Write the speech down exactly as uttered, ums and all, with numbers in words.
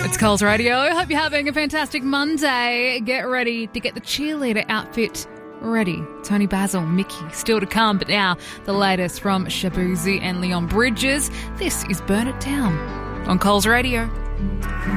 It's Coles Radio. I hope you're having a fantastic Monday. Get ready to get the cheerleader outfit ready. Tony Basil, Mickey, still to come. But now, the latest from Shaboozey and Leon Bridges. This is Burn It Down on Coles Radio.